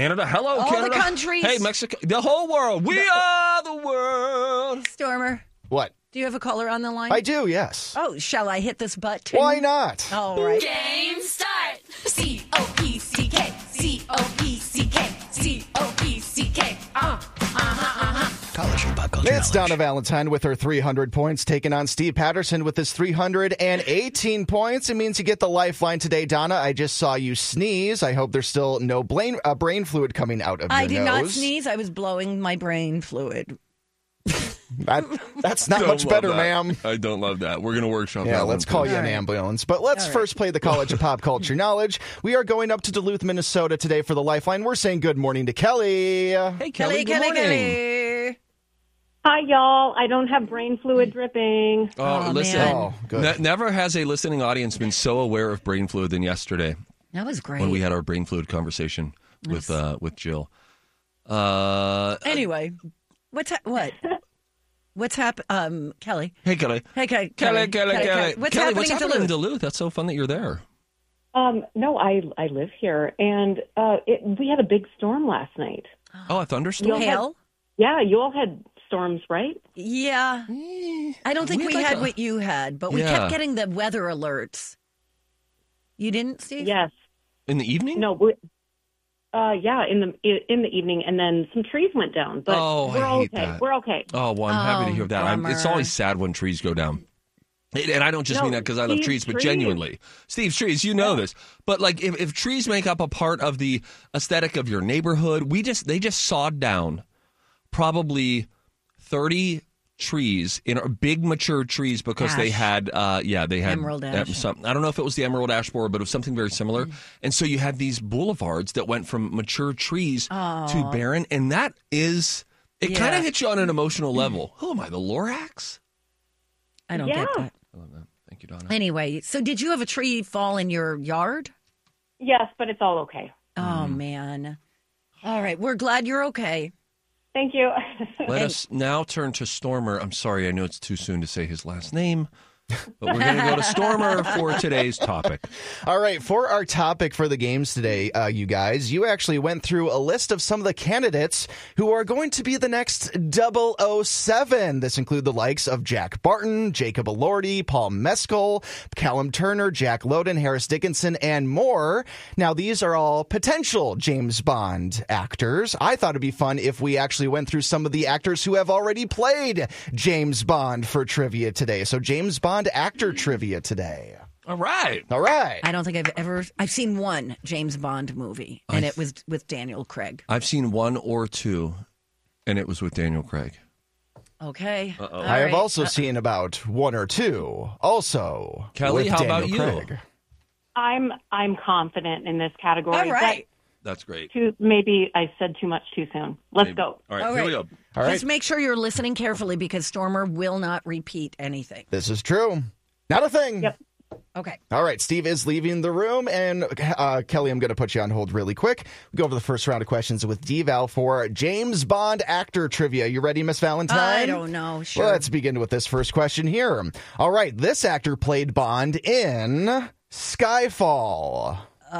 Canada, hello, all Canada. the countries. Hey, Mexico, the whole world. We are the world. Stormer, What? do you have a caller on the line? I do, yes. Oh, shall I hit this button? Why not? All right. Game start. C-O-P-C-K. C-O-P-C-K. C-O-P-C-K. College and pop culture It's knowledge. Donna Valentine with her 300 points, taking on Steve Patterson with his 318 points. It means you get the lifeline today, Donna. I just saw you sneeze. I hope there's still no brain fluid coming out of your I nose. did not sneeze. I was blowing my brain fluid. That's not Don't much love better, that. ma'am. I don't love that. We're going to workshop Yeah, that let's one, call please. you an ambulance. But let's first play the College of Pop Culture Knowledge. We are going up to Duluth, Minnesota today for the lifeline. We're saying good morning to Kelly. Hey, Kelly, good morning. Kelly. Hi, y'all. I don't have brain fluid dripping. Oh, listen. man. Oh, good. Never has a listening audience been so aware of brain fluid than yesterday That was great. when we had our brain fluid conversation with Jill. Anyway, what's happened? Kelly. Hey, Kelly. Hey, Kelly. Kelly. What's Kelly, happening what's in happening in Duluth? Duluth? That's so fun that you're there. No, I live here, and we had a big storm last night. Oh, a thunderstorm? Hail? Yeah, you all had storms, right? Yeah. I don't think we like had a- what you had, but we Yeah. kept getting the weather alerts. You didn't, Steve? Yes. In the evening? No. Yeah, in the evening, and then some trees went down. But Oh, we're I hate okay. that. We're okay. Oh, well, I'm happy to Oh, hear that. It's bummer. always sad when trees go down. And I don't just No, mean that because I love Steve's trees, but trees. genuinely. Steve's trees, you know this. But like if trees make up a part of the aesthetic of your neighborhood, they just sawed down probably 30 trees in big mature trees because they Ash. had Emerald ash. I don't know if it was the emerald ash borer, but it was something very similar. And so you had these boulevards that went from mature trees to barren, and that is it kind Yeah. of hits you on an emotional level. Who am I, the Lorax? I don't Yeah. get that. I love that. Thank you, Donna. Anyway, so did you have a tree fall in your yard? Yes, but it's all okay. Oh, man. All right. We're glad you're okay. Thank you. Let us now turn to Stormer. I'm sorry, I know it's too soon to say his last name, but we're going to go to Stormer for today's topic. All right, for our topic for the games today, you guys, you actually went through a list of some of the candidates who are going to be the next 007. This include the likes of Jack Barton, Jacob Elordi, Paul Mescal, Callum Turner, Jack Lowden, Harris Dickinson, and more. Now, these are all potential James Bond actors. I thought it'd be fun if we actually went through some of the actors who have already played James Bond for trivia today. So James Bond actor trivia today. All right. All right. I don't think I've seen one James Bond movie, and it was with Daniel Craig. I've seen one or two, and it was with Daniel Craig. Okay. Uh-oh. I have also seen about one or two. Also, Kelly, with how Daniel about you? Craig. I'm confident in this category. All right. That's great. Maybe I said too much too soon. Let's Maybe. go. All right, All here we right. go. All right, Just make sure you're listening carefully because Stormer will not repeat anything. this is true. Not a thing. Yep. Okay. All right, Steve is leaving the room, and Kelly, I'm going to put you on hold really quick. We go over the first round of questions with D-Val for James Bond actor trivia. You ready, Miss Valentine? I don't know. Sure. Let's begin with this first question here. All right, this actor played Bond in Skyfall.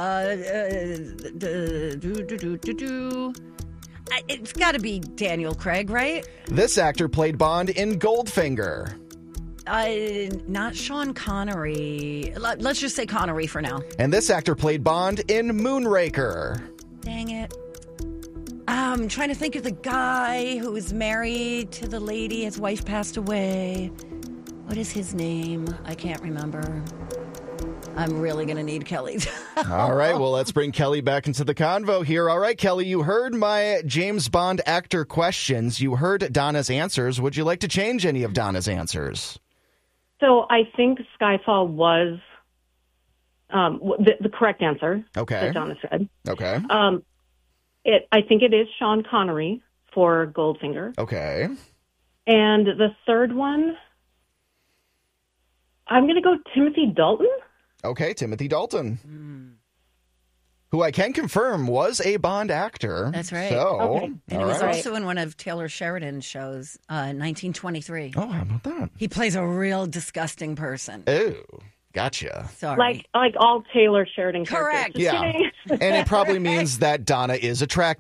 It's got to be Daniel Craig, right? This actor played Bond in Goldfinger. Not Sean Connery. Let's just say Connery for now. And this actor played Bond in Moonraker. Dang it. I'm trying to think of the guy who was married to the lady. His wife passed away. What is his name? I can't remember. I'm really going to need Kelly. All right, well, let's bring Kelly back into the convo here. All right, Kelly, you heard my James Bond actor questions. You heard Donna's answers. Would you like to change any of Donna's answers? So I think Skyfall was the correct answer Okay. that Donna said. Okay. I think it is Sean Connery for Goldfinger. Okay. And the third one, I'm going to go Timothy Dalton. Okay, Timothy Dalton. Who I can confirm was a Bond actor. That's right. So, Okay. And he all was right. also in one of Taylor Sheridan's shows, 1923. Oh, how about that? He plays a real disgusting person. Ew. Gotcha. Sorry. Like all Taylor Sheridan Correct. characters. Just Yeah. kidding. And it probably means that Donna is attractive.